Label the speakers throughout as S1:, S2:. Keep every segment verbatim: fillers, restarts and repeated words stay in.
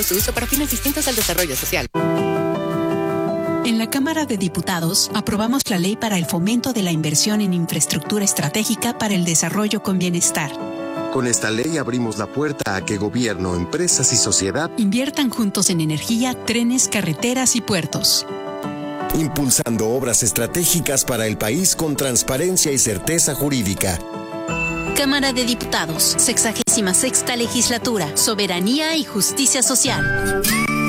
S1: su uso para fines distintos al desarrollo social.
S2: En la Cámara de Diputados aprobamos la ley para el fomento de la inversión en infraestructura estratégica para el desarrollo con bienestar.
S3: Con esta ley abrimos la puerta a que gobierno, empresas y sociedad
S2: inviertan juntos en energía, trenes, carreteras y puertos.
S3: Impulsando obras estratégicas para el país con transparencia y certeza jurídica.
S4: Cámara de Diputados, sexagésima sexta legislatura, soberanía y justicia social.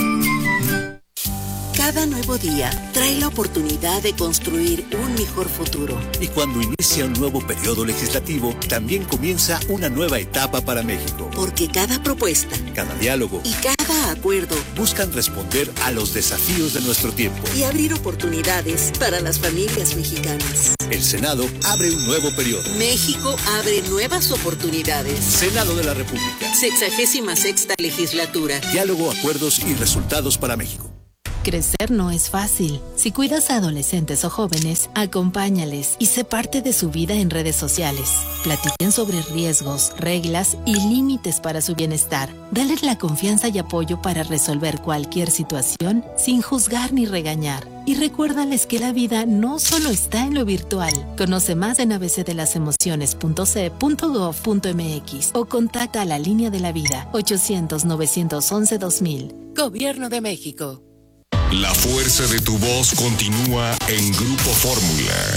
S5: Cada nuevo día trae la oportunidad de construir un mejor futuro.
S6: Y cuando inicia un nuevo periodo legislativo, también comienza una nueva etapa para México.
S5: Porque cada propuesta,
S6: cada diálogo
S5: y cada acuerdo
S6: buscan responder a los desafíos de nuestro tiempo
S5: y abrir oportunidades para las familias mexicanas.
S6: El Senado abre un nuevo periodo.
S5: México abre nuevas oportunidades.
S6: Senado de la República.
S5: Sexagésima sexta legislatura.
S6: Diálogo, acuerdos y resultados para México.
S7: Crecer no es fácil. Si cuidas a adolescentes o jóvenes, acompáñales y sé parte de su vida en redes sociales. Platiquen sobre riesgos, reglas y límites para su bienestar. Dale la confianza y apoyo para resolver cualquier situación sin juzgar ni regañar. Y recuérdales que la vida no solo está en lo virtual. Conoce más en a b c de las emociones punto c e punto gov punto m x o contacta a la Línea de la Vida ochocientos, novecientos once, dos mil.
S1: Gobierno de México.
S8: La fuerza de tu voz continúa en Grupo Fórmula.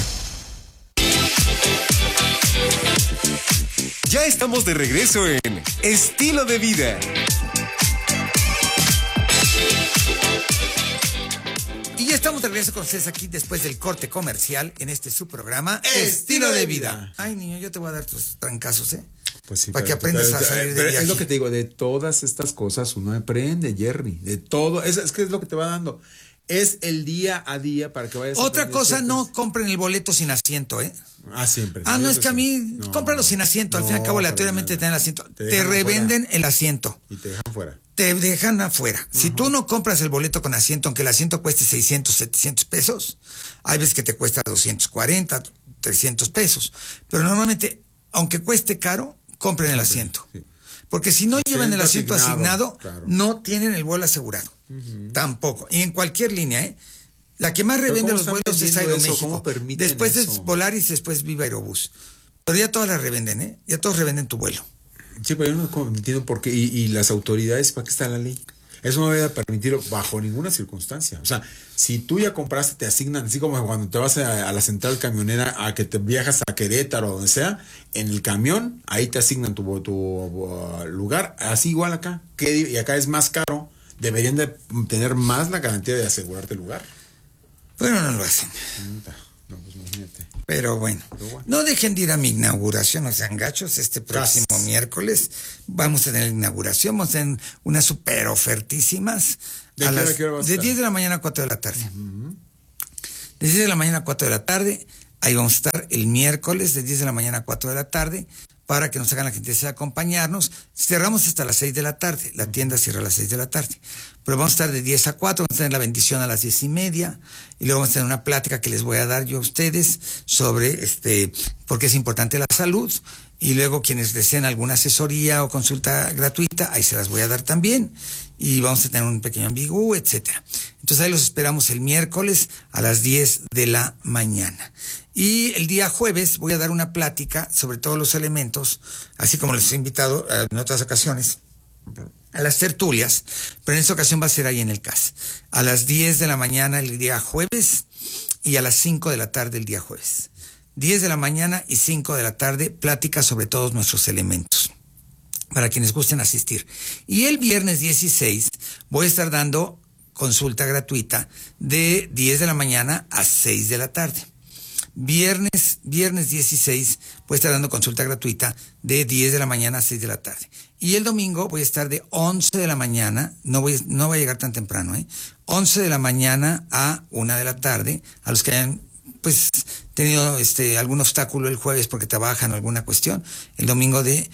S9: Ya estamos de regreso en Estilo de Vida.
S10: Y ya estamos de regreso con ustedes aquí después del corte comercial en este su programa Estilo de Vida. Ay, niño, yo te voy a dar tus trancazos, ¿eh?
S11: Pues sí,
S10: para que aprendas a salir de viaje.
S11: Es lo que te digo, de todas estas cosas uno aprende, Jerry, de todo, es, es que es lo que te va dando, es el día a día para que vayas.
S10: Otra cosa, no compren el boleto sin asiento, ¿eh?
S11: Ah, siempre.
S10: Ah, no, es que a mí, no, cómpralo sin asiento, al no, fin y al cabo aleatoriamente te dan el asiento, te, te revenden afuera. El asiento.
S11: Y te dejan fuera.
S10: Te dejan afuera. Uh-huh. Si tú no compras el boleto con asiento, aunque el asiento cueste seiscientos, setecientos pesos, hay veces que te cuesta doscientos cuarenta, trescientos pesos, pero normalmente, aunque cueste caro, compren el asiento. Sí. Porque si no llevan el asiento asignado, asignado claro. No tienen el vuelo asegurado. Uh-huh. Tampoco. Y en cualquier línea, ¿eh? La que más revende los vuelos es Aeroméxico. Después eso? Es Volaris, después Viva Aerobús. Pero ya todas las revenden, ¿eh? Ya todos revenden tu vuelo.
S11: Sí, pero yo no entiendo por qué. Y, y las autoridades, ¿para qué está la ley? Eso no debe permitir bajo ninguna circunstancia. O sea, si tú ya compraste, te asignan, así como cuando te vas a, a la central camionera a que te viajas a Querétaro o donde sea, en el camión, ahí te asignan tu, tu uh, lugar. Así igual acá. Que, y acá es más caro. Deberían de tener más la garantía de asegurarte el lugar.
S10: Pero no lo hacen.
S11: No, pues imagínate.
S10: Pero bueno, Pero bueno, no dejen de ir a mi inauguración, no sean gachos, este próximo Gracias. miércoles vamos a tener la inauguración, vamos a tener unas super ofertísimas.
S11: ¿De,
S10: a
S11: qué
S10: las,
S11: hora, qué hora vas a
S10: de diez de la mañana a cuatro de la tarde. Uh-huh. De diez de la mañana a cuatro de la tarde, ahí vamos a estar el miércoles de diez de la mañana a cuatro de la tarde, para que nos hagan la gentileza de acompañarnos. Cerramos hasta las seis de la tarde, la tienda cierra a las seis de la tarde, pero vamos a estar de diez a cuatro, vamos a tener la bendición a las diez y media, y luego vamos a tener una plática que les voy a dar yo a ustedes sobre este, por qué es importante la salud, y luego quienes deseen alguna asesoría o consulta gratuita, ahí se las voy a dar también, y vamos a tener un pequeño ambigú, etcétera. Entonces ahí los esperamos el miércoles a las diez de la mañana. Y el día jueves voy a dar una plática sobre todos los elementos, así como les he invitado en otras ocasiones a las tertulias, pero en esta ocasión va a ser ahí en el C A S. A las diez de la mañana el día jueves y a las cinco de la tarde el día jueves. diez de la mañana y cinco de la tarde, plática sobre todos nuestros elementos, para quienes gusten asistir. Y el viernes dieciséis voy a estar dando consulta gratuita de diez de la mañana a seis de la tarde. Viernes, viernes dieciséis voy a estar dando consulta gratuita de diez de la mañana a seis de la tarde. Y el domingo voy a estar de once de la mañana, no voy, no voy a llegar tan temprano, ¿eh? once de la mañana a una de la tarde, a los que hayan, pues, tenido este algún obstáculo el jueves porque trabajan o alguna cuestión. El domingo de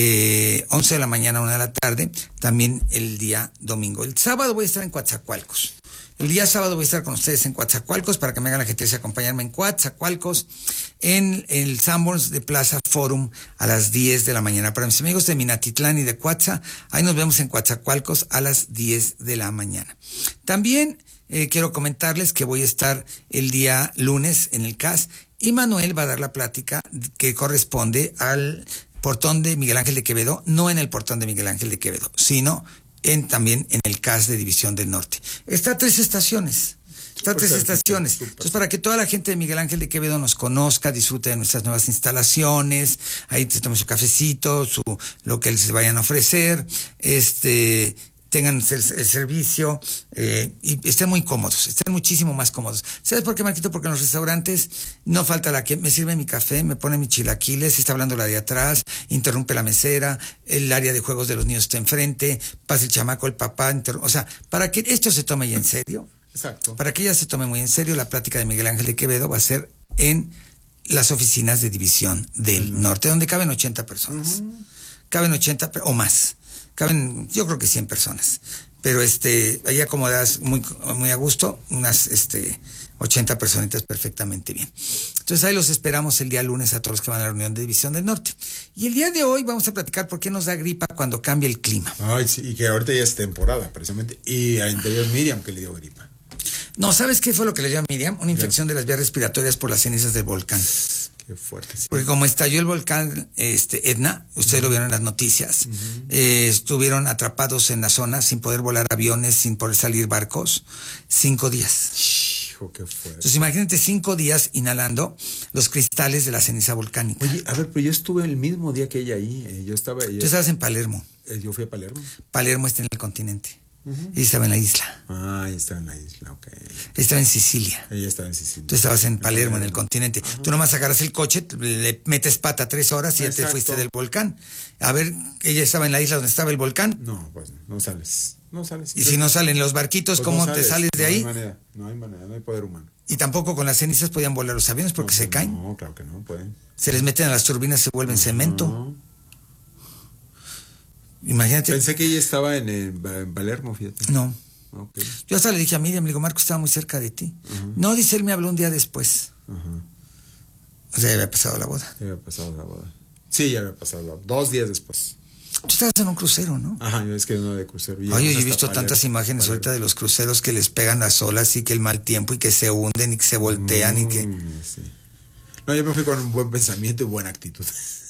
S10: eh, once de la mañana a una de la tarde, también el día domingo. El sábado voy a estar en Coatzacoalcos. El día sábado voy a estar con ustedes en Coatzacoalcos para que me hagan la gentileza de acompañarme en Coatzacoalcos. en el Sanborns de Plaza Forum a las diez de la mañana. Para mis amigos de Minatitlán y de Cuatza, ahí nos vemos en Coatzacoalcos a las diez de la mañana. También eh, quiero comentarles que voy a estar el día lunes en el C A S y Manuel va a dar la plática que corresponde al portón de Miguel Ángel de Quevedo, no en el portón de Miguel Ángel de Quevedo, sino en, también en el C A S de División del Norte. Está a tres estaciones. Está a tres estaciones. Entonces, para que toda la gente de Miguel Ángel de Quevedo nos conozca, disfrute de nuestras nuevas instalaciones, ahí te tomen su cafecito, su, lo que les vayan a ofrecer, este, tengan el, el servicio, eh, y estén muy cómodos, estén muchísimo más cómodos. ¿Sabes por qué, Marquito? Porque en los restaurantes no falta la que me sirve mi café, me pone mis chilaquiles, está hablando la de atrás, interrumpe la mesera, el área de juegos de los niños está enfrente, pasa el chamaco, el papá, inter... o sea, para que esto se tome ya en serio.
S11: Exacto. Para
S10: que ella se tome muy en serio, la plática de Miguel Ángel de Quevedo va a ser en las oficinas de División del uh-huh. Norte, donde caben ochenta personas. Uh-huh. Caben ochenta o más. Caben, yo creo que cien personas. Pero este, ahí acomodadas muy, muy a gusto, unas este, ochenta personitas perfectamente bien. Entonces ahí los esperamos el día lunes a todos los que van a la reunión de División del Norte. Y el día de hoy vamos a platicar por qué nos da gripa cuando cambia el clima.
S11: Ay, sí, y que ahorita ya es temporada, precisamente. Y a interior Miriam que le dio gripa.
S10: No, ¿sabes qué fue lo que le dio a Miriam? Una infección de las vías respiratorias por las cenizas del volcán.
S11: Qué fuerte. Sí.
S10: Porque como estalló el volcán este, Etna, ustedes uh-huh. lo vieron en las noticias, uh-huh. eh, estuvieron atrapados en la zona sin poder volar aviones, sin poder salir barcos, cinco días.
S11: Hijo, qué fuerte.
S10: Entonces imagínate cinco días inhalando los cristales de la ceniza volcánica.
S11: Oye, a ver, pero yo estuve el mismo día que ella ahí. Eh, yo estaba. Ella...
S10: Tú estabas en Palermo.
S11: Eh, yo fui a Palermo.
S10: Palermo está en el continente. Uh-huh. Ella estaba en la isla.
S11: Ah, ella estaba en la isla, ok.
S10: Estaba en Sicilia.
S11: Ella estaba en Sicilia.
S10: Tú estabas en Palermo, en el continente. Uh-huh. Tú nomás agarras el coche, le metes pata tres horas y ya te fuiste del volcán. A ver, ella estaba en la isla donde estaba el volcán.
S11: No, pues no sales. No sales.
S10: Y si no salen los barquitos, pues ¿cómo no sales, te sales de ahí?
S11: No hay manera, no hay manera, no hay poder humano.
S10: Y tampoco con las cenizas podían volar los aviones porque
S11: no,
S10: se caen.
S11: No, claro que no pueden.
S10: Se les meten a las turbinas, se vuelven uh-huh. cemento. Imagínate.
S11: Pensé que ella estaba en, el, en Palermo, fíjate.
S10: No.
S11: Okay.
S10: Yo hasta le dije a Miriam, le digo, Marco estaba muy cerca de ti. Uh-huh. No, dice, él me habló un día después.
S11: Uh-huh.
S10: O sea, ya había pasado la boda.
S11: Ya había pasado la boda. Sí, ya había pasado la boda. Dos días después.
S10: Tú estabas en un crucero, ¿no?
S11: Ajá, yo es que no de crucero.
S10: Oye, yo he visto Palermo, tantas imágenes Palermo. ahorita de los cruceros que les pegan las olas y que el mal tiempo y que se hunden y que se voltean mm, y que...
S11: Sí. No, yo me fui con un buen pensamiento y buena actitud.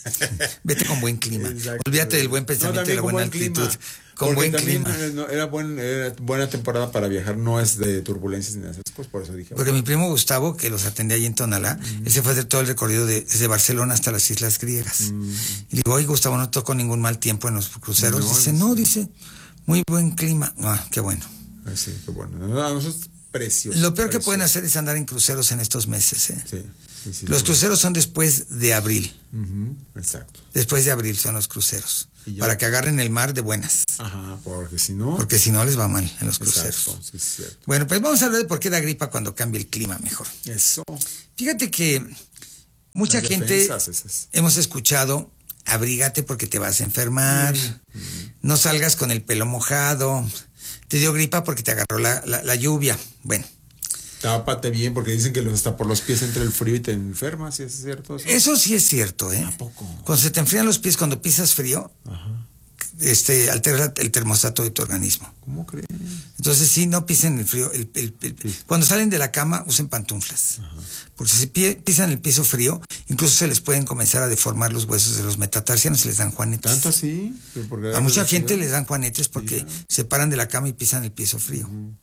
S10: Vete con buen clima. Exacto. Olvídate del buen pensamiento no, y la buena buen actitud.
S11: Clima.
S10: Con
S11: Porque
S10: buen clima.
S11: No, era, buen, era buena temporada para viajar, no es de turbulencias ni de esas cosas, por eso dije.
S10: Porque mi primo Gustavo, que los atendía allí en Tonalá, mm. él se fue a hacer todo el recorrido de, desde Barcelona hasta las Islas Griegas. Mm. Y digo, oye, Gustavo, ¿no tocó ningún mal tiempo en los cruceros? No, dice, no, dice, muy buen clima. Ah, qué bueno.
S11: Ah, sí, qué bueno. No, no, eso es precioso.
S10: Lo peor
S11: precioso.
S10: que pueden hacer es andar en cruceros en estos meses, ¿eh?
S11: Sí. Sí, sí,
S10: los
S11: sí.
S10: cruceros son después de abril.
S11: Uh-huh, exacto.
S10: Después de abril son los cruceros. Para que agarren el mar de buenas.
S11: Ajá, porque si no...
S10: Porque si no les va mal en los cruceros.
S11: Exacto, sí, es cierto.
S10: Bueno, pues vamos a hablar de por qué da gripa cuando cambia el clima mejor.
S11: Eso.
S10: Fíjate que mucha Las gente hemos escuchado, abrígate porque te vas a enfermar, mm. no salgas con el pelo mojado, te dio gripa porque te agarró la, la, la lluvia. Bueno.
S11: Tápate bien, porque dicen que hasta por los pies entra el frío y te enfermas, ¿sí es cierto? Eso,
S10: eso sí es cierto, ¿eh?
S11: ¿A poco?
S10: Cuando se te enfrían los pies, cuando pisas frío, ajá. este altera el termostato de tu organismo.
S11: ¿Cómo crees?
S10: Entonces sí, no pisen el frío. El, el, el, sí. Cuando salen de la cama, usen pantuflas. Ajá. Porque si pie, pisan el piso frío, incluso se les pueden comenzar a deformar los huesos de los metatarsianos y les dan juanetes.
S11: ¿Tanto así?
S10: A mucha gente les dan juanetes porque sí, ¿no? se paran de la cama y pisan el piso frío. Uh-huh.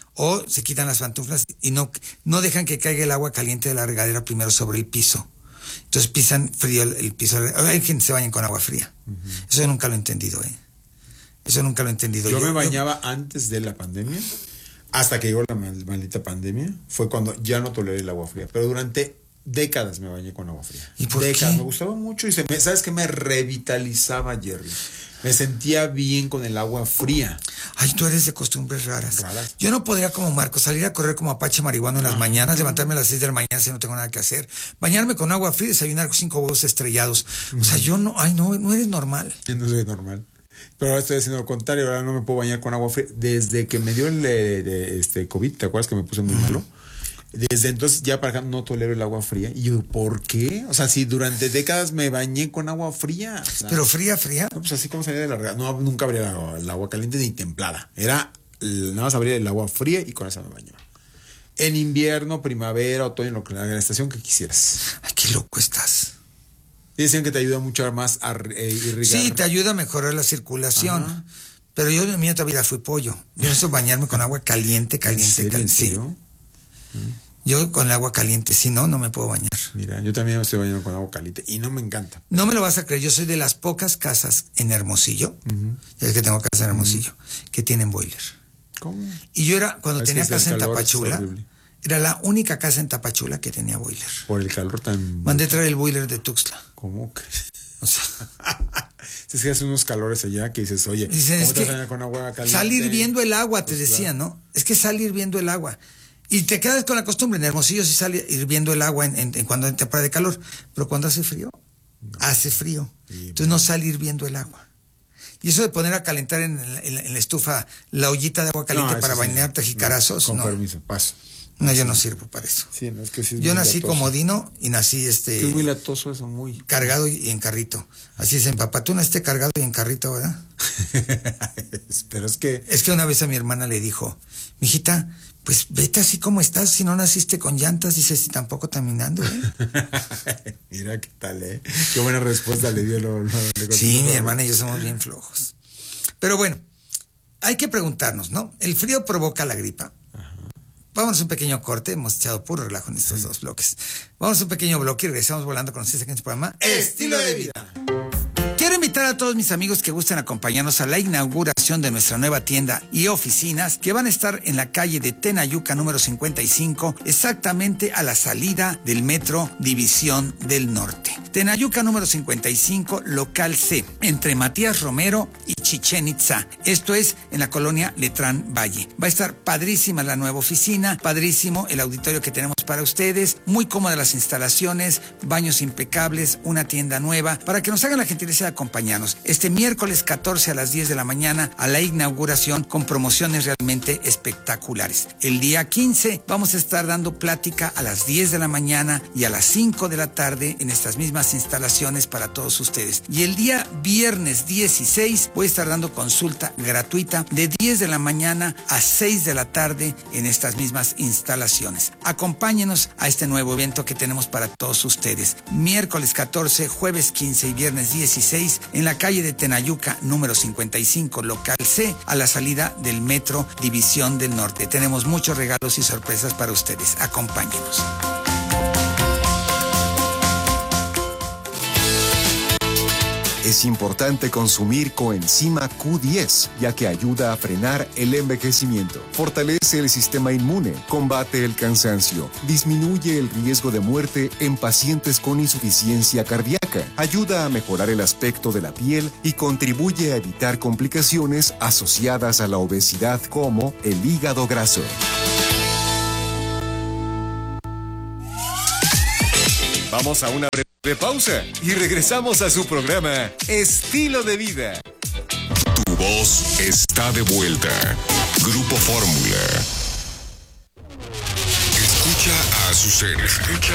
S10: O se quitan las pantuflas y no, no dejan que caiga el agua caliente de la regadera primero sobre el piso. Entonces pisan frío el, el piso. Hay gente que se baña con agua fría. Uh-huh. Eso yo nunca lo he entendido, ¿eh? Eso nunca lo he entendido.
S11: Yo, yo me bañaba yo... antes de la pandemia, hasta que llegó la maldita pandemia. Fue cuando ya no toleré el agua fría. Pero durante décadas me bañé con agua fría.
S10: ¿Y por
S11: décadas.
S10: qué?
S11: Me gustaba mucho y se me, ¿sabes qué? Me revitalizaba, Jerry. Me sentía bien con el agua fría.
S10: Ay, tú eres de costumbres raras. raras. Yo no podría como Marco salir a correr como Apache marihuano en las ah, mañanas, levantarme a las seis de la mañana si no tengo nada que hacer, bañarme con agua fría y desayunar con cinco huevos estrellados. O sea, yo no, ay, no, no eres normal.
S11: Yo no soy normal. Pero ahora estoy haciendo lo contrario, ahora no me puedo bañar con agua fría. Desde que me dio el de, de, este COVID, ¿te acuerdas que me puse muy malo? Desde entonces ya para acá no tolero el agua fría. Y yo, ¿por qué? O sea, si durante décadas me bañé con agua fría. O sea,
S10: pero fría, fría.
S11: No, pues así como salía de la regla. No, nunca abría el agua, el agua caliente ni templada. Era nada más abrir el agua fría y con esa me bañaba. En invierno, primavera, otoño, lo que la estación que quisieras.
S10: Ay, qué loco estás.
S11: Y decían que te ayuda mucho más a eh, irrigar.
S10: Sí, te ayuda a mejorar la circulación. Ajá. Pero yo en mi otra vida fui pollo. Yo necesito bañarme con agua caliente, caliente,
S11: ¿En
S10: caliente.
S11: serio?
S10: Sí. Yo con el agua caliente, si no, no me puedo bañar.
S11: Mira, yo también me estoy bañando con agua caliente y no me encanta.
S10: No me lo vas a creer, yo soy de las pocas casas en Hermosillo, uh-huh. ya es que tengo casa en Hermosillo, uh-huh. que tienen boiler.
S11: ¿Cómo?
S10: Y yo era, cuando
S11: es
S10: tenía casa en Tapachula,
S11: es
S10: era la única casa en Tapachula que tenía boiler.
S11: Por el calor tan...
S10: Mandé traer el boiler de Tuxtla.
S11: ¿Cómo que?
S10: O sea...
S11: Es que hace unos calores allá que dices, oye,
S10: dicen,
S11: ¿cómo
S10: es
S11: te
S10: que
S11: vas a con agua caliente?
S10: Sal hirviendo el agua, te
S11: pues
S10: decían,
S11: claro.
S10: ¿no? Es que sal hirviendo el agua. Y te quedas con la costumbre, en Hermosillo sí sale hirviendo el agua en, en, en cuando en temporada de calor, pero cuando hace frío, no. hace frío. Sí, entonces no sale hirviendo el agua. Y eso de poner a calentar en, en, en la estufa la ollita de agua caliente no, para sí, bañarte jicarazos,
S11: no. Con
S10: no.
S11: permiso, paso.
S10: No, yo no sirvo para eso.
S11: Sí, no, es que sí es
S10: yo nací
S11: latoso.
S10: como Dino y nací este...
S11: Es muy latoso eso, muy...
S10: Cargado y en carrito. Así es, en papá, tú naciste cargado y en carrito, ¿verdad?
S11: Pero es que...
S10: Es que una vez a mi hermana le dijo, mijita, pues vete así como estás, si no naciste con llantas, dice, si tampoco caminando, ¿eh?
S11: Mira qué tal, ¿eh? Qué buena respuesta le dio. Lo, lo, le
S10: sí, mi hermana y yo somos bien flojos. Pero bueno, hay que preguntarnos, ¿no? ¿El frío provoca la gripa? Vámonos a un pequeño corte, hemos echado puro relajo en estos sí. dos bloques. Vamos a un pequeño bloque y regresamos volando con ustedes aquí en su programa
S11: Estilo de Vida.
S10: Quiero invitar a todos mis amigos que gusten acompañarnos a la inauguración de nuestra nueva tienda y oficinas que van a estar en la calle de Tenayuca número cincuenta y cinco, exactamente a la salida del metro División del Norte. Tenayuca número cincuenta y cinco, local C, entre Matías Romero y Chichén Itzá. Esto es en la colonia Letrán Valle. Va a estar padrísima la nueva oficina, padrísimo el auditorio que tenemos para ustedes, muy cómodas las instalaciones, baños impecables, una tienda nueva, para que nos hagan la gentileza de acompañarnos este miércoles catorce a las diez de la mañana a la inauguración con promociones realmente espectaculares. El día quince vamos a estar dando plática a las diez de la mañana y a las cinco de la tarde en estas mismas instalaciones para todos ustedes. Y el día viernes dieciséis voy a estar dando consulta gratuita de diez de la mañana a seis de la tarde en estas mismas instalaciones. Acompáñenos a este nuevo evento que tenemos para todos ustedes. Miércoles catorce, jueves quince y viernes dieciséis en la calle de Tenayuca número cincuenta y cinco, local C, a la salida del metro División del Norte. Tenemos muchos regalos y sorpresas para ustedes. Acompáñenos.
S12: Es importante consumir coenzima Q diez, ya que ayuda a frenar el envejecimiento, fortalece el sistema inmune, combate el cansancio, disminuye el riesgo de muerte en pacientes con insuficiencia cardíaca, ayuda a mejorar el aspecto de la piel y contribuye a evitar complicaciones asociadas a la obesidad como el hígado graso.
S9: Vamos a una breve pausa y regresamos a su programa Estilo de Vida.
S8: Tu voz está de vuelta. Grupo Fórmula. Escucha a Azucena. Escucha